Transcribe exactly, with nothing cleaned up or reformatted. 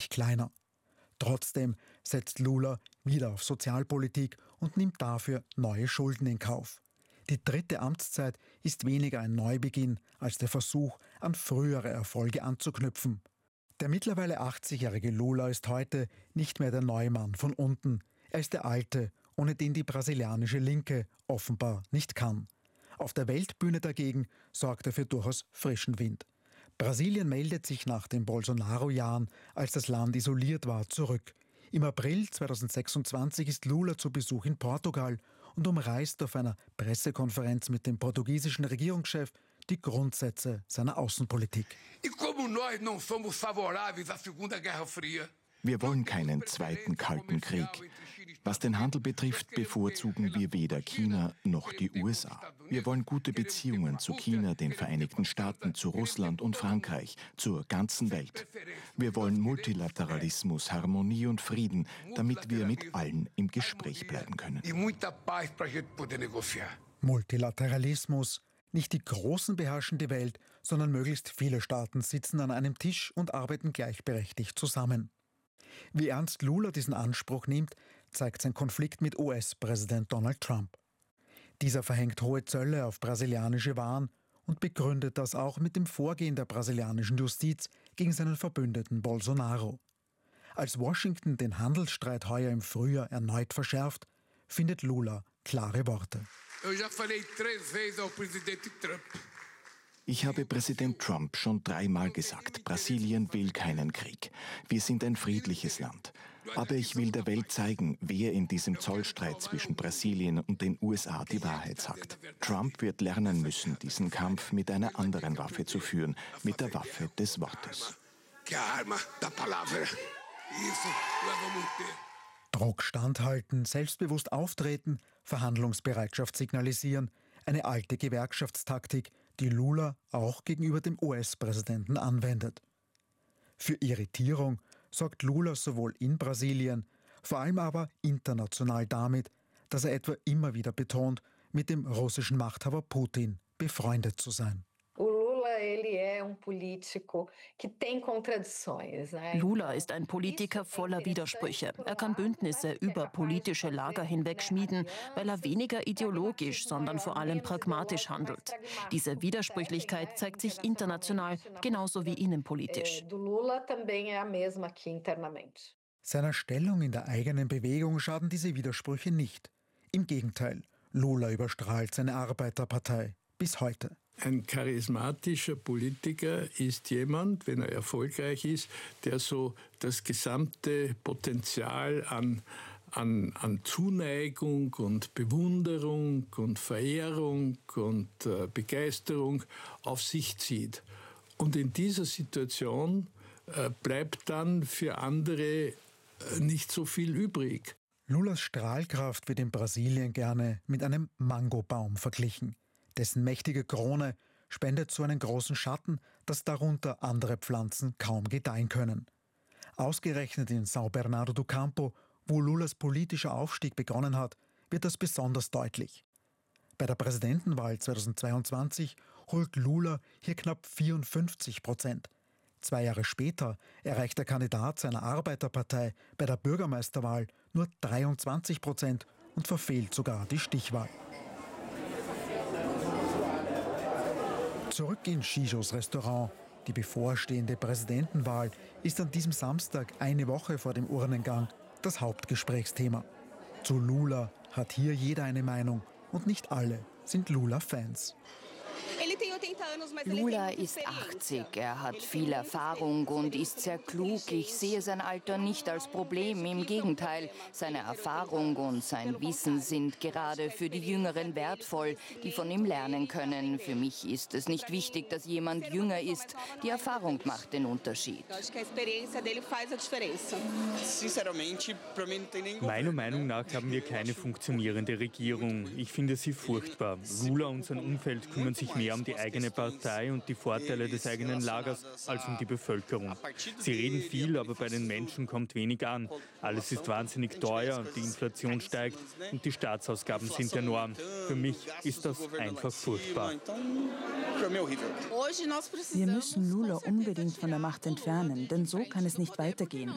kleiner. Trotzdem setzt Lula wieder auf Sozialpolitik und nimmt dafür neue Schulden in Kauf. Die dritte Amtszeit ist weniger ein Neubeginn als der Versuch, an frühere Erfolge anzuknüpfen. Der mittlerweile achtzigjährige Lula ist heute nicht mehr der neue Mann von unten. Er ist der Alte, ohne den die brasilianische Linke offenbar nicht kann. Auf der Weltbühne dagegen sorgt er für durchaus frischen Wind. Brasilien meldet sich nach den Bolsonaro-Jahren, als das Land isoliert war, zurück. Im April zweitausendsechsundzwanzig ist Lula zu Besuch in Portugal und umreißt auf einer Pressekonferenz mit dem portugiesischen Regierungschef die Grundsätze seiner Außenpolitik. Wir wollen keinen zweiten Kalten Krieg. Was den Handel betrifft, bevorzugen wir weder China noch die U S A. Wir wollen gute Beziehungen zu China, den Vereinigten Staaten, zu Russland und Frankreich, zur ganzen Welt. Wir wollen Multilateralismus, Harmonie und Frieden, damit wir mit allen im Gespräch bleiben können. Multilateralismus. Nicht die Großen beherrschen die Welt, sondern möglichst viele Staaten sitzen an einem Tisch und arbeiten gleichberechtigt zusammen. Wie ernst Lula diesen Anspruch nimmt, zeigt sein Konflikt mit U S-Präsident Donald Trump. Dieser verhängt hohe Zölle auf brasilianische Waren und begründet das auch mit dem Vorgehen der brasilianischen Justiz gegen seinen Verbündeten Bolsonaro. Als Washington den Handelsstreit heuer im Frühjahr erneut verschärft, findet Lula klare Worte. Ich habe Präsident Trump schon dreimal gesagt, Brasilien will keinen Krieg. Wir sind ein friedliches Land. Aber ich will der Welt zeigen, wer in diesem Zollstreit zwischen Brasilien und den U S A die Wahrheit sagt. Trump wird lernen müssen, diesen Kampf mit einer anderen Waffe zu führen, mit der Waffe des Wortes. Druck standhalten, selbstbewusst auftreten, Verhandlungsbereitschaft signalisieren, eine alte Gewerkschaftstaktik, die Lula auch gegenüber dem U S-Präsidenten anwendet. Für Irritierung sorgt Lula sowohl in Brasilien, vor allem aber international damit, dass er etwa immer wieder betont, mit dem russischen Machthaber Putin befreundet zu sein. Lula ist ein Politiker voller Widersprüche. Er kann Bündnisse über politische Lager hinweg schmieden, weil er weniger ideologisch, sondern vor allem pragmatisch handelt. Diese Widersprüchlichkeit zeigt sich international genauso wie innenpolitisch. Seiner Stellung in der eigenen Bewegung schaden diese Widersprüche nicht. Im Gegenteil, Lula überstrahlt seine Arbeiterpartei bis heute. Ein charismatischer Politiker ist jemand, wenn er erfolgreich ist, der so das gesamte Potenzial an, an, an Zuneigung und Bewunderung und Verehrung und äh, Begeisterung auf sich zieht. Und in dieser Situation äh, bleibt dann für andere äh, nicht so viel übrig. Lulas Strahlkraft wird in Brasilien gerne mit einem Mangobaum verglichen. Dessen mächtige Krone spendet so einen großen Schatten, dass darunter andere Pflanzen kaum gedeihen können. Ausgerechnet in São Bernardo do Campo, wo Lulas politischer Aufstieg begonnen hat, wird das besonders deutlich. Bei der Präsidentenwahl zweitausendzweiundzwanzig holt Lula hier knapp vierundfünfzig Prozent. Zwei Jahre später erreicht der Kandidat seiner Arbeiterpartei bei der Bürgermeisterwahl nur dreiundzwanzig Prozent und verfehlt sogar die Stichwahl. Zurück in Chichos Restaurant. Die bevorstehende Präsidentenwahl ist an diesem Samstag, eine Woche vor dem Urnengang, das Hauptgesprächsthema. Zu Lula hat hier jeder eine Meinung und nicht alle sind Lula-Fans. Lula ist achtzig, er hat viel Erfahrung und ist sehr klug. Ich sehe sein Alter nicht als Problem, im Gegenteil. Seine Erfahrung und sein Wissen sind gerade für die Jüngeren wertvoll, die von ihm lernen können. Für mich ist es nicht wichtig, dass jemand jünger ist. Die Erfahrung macht den Unterschied. Meiner Meinung nach haben wir keine funktionierende Regierung. Ich finde sie furchtbar. Lula und sein Umfeld kümmern sich mehr um die eigene Partei und die Vorteile des eigenen Lagers als um die Bevölkerung. Sie reden viel, aber bei den Menschen kommt wenig an. Alles ist wahnsinnig teuer und die Inflation steigt und die Staatsausgaben sind enorm. Für mich ist das einfach furchtbar. Wir müssen Lula unbedingt von der Macht entfernen, denn so kann es nicht weitergehen.